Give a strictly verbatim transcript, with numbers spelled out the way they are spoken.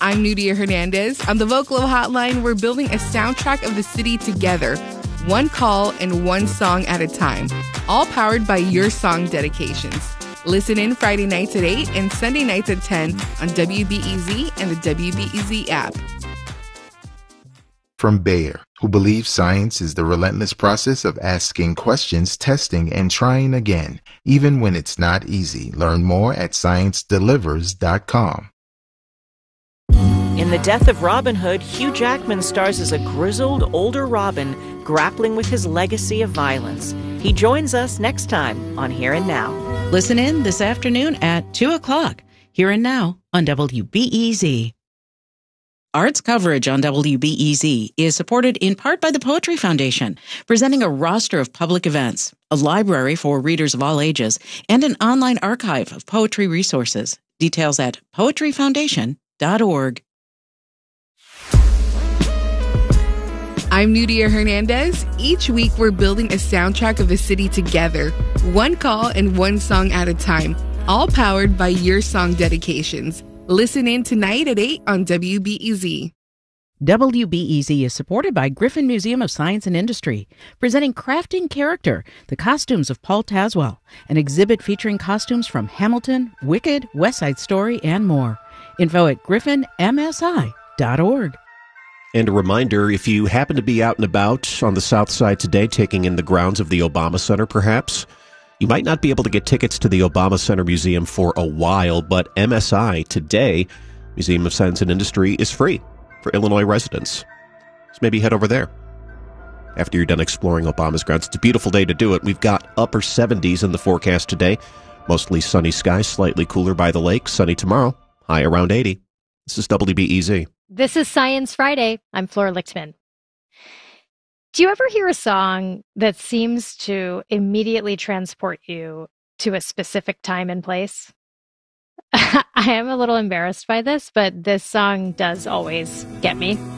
I'm Nudia Hernandez. On the Vocalo Hotline, we're building a soundtrack of the city together, one call and one song at a time, all powered by your song dedications. Listen in Friday nights at eight and Sunday nights at ten on W B E Z and the W B E Z app. From Bayer, who believes science is the relentless process of asking questions, testing, and trying again, even when it's not easy. Learn more at science delivers dot com. In The Death of Robin Hood, Hugh Jackman stars as a grizzled, older Robin grappling with his legacy of violence. He joins us next time on Here and Now. Listen in this afternoon at two o'clock, Here and Now on W B E Z. Arts coverage on W B E Z is supported in part by the Poetry Foundation, presenting a roster of public events, a library for readers of all ages, and an online archive of poetry resources. Details at poetry foundation dot org. I'm Nudia Hernandez. Each week, we're building a soundtrack of a city together, one call and one song at a time, all powered by your song dedications. Listen in tonight at eight on W B E Z. W B E Z is supported by Griffin Museum of Science and Industry, presenting Crafting Character, the costumes of Paul Tazwell, an exhibit featuring costumes from Hamilton, Wicked, West Side Story, and more. Info at griffin m s i dot org. And a reminder, if you happen to be out and about on the South Side today, taking in the grounds of the Obama Center, perhaps, you might not be able to get tickets to the Obama Center Museum for a while, but M S I today, Museum of Science and Industry, is free for Illinois residents. So maybe head over there after you're done exploring Obama's grounds. It's a beautiful day to do it. We've got upper seventies in the forecast today. Mostly sunny skies, slightly cooler by the lake. Sunny tomorrow, high around eighty. This is W B E Z. This is Science Friday. I'm Flora Lichtman. Do you ever hear a song that seems to immediately transport you to a specific time and place? I am a little embarrassed by this, but this song does always get me.